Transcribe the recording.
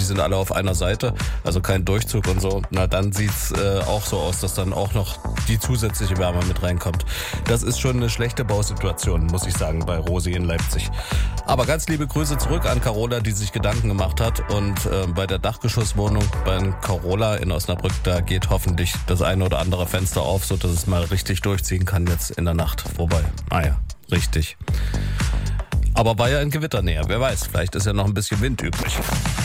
sind alle auf einer Seite, also kein Durchzug und so, na dann sieht's auch so aus, dass dann auch noch die zusätzliche Wärme mit reinkommt. Das ist schon eine schlechte Bausituation, muss ich sagen, bei Rosi in Leipzig. Aber ganz liebe Grüße zurück an Carola, die sich Gedanken gemacht hat. Und bei der Dachgeschosswohnung bei Carola in Osnabrück, da geht hoffentlich das eine oder andere Fenster auf, sodass es mal richtig durchziehen kann jetzt in der Nacht. Wobei, richtig. Aber war ja in Gewitternähe, wer weiß, vielleicht ist ja noch ein bisschen Wind übrig.